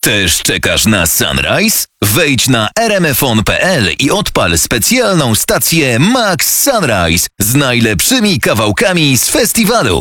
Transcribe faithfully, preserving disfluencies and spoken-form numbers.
Też czekasz na Sunrise? Wejdź na r m f o n kropka p l i odpal specjalną stację Max Sunrise z najlepszymi kawałkami z festiwalu.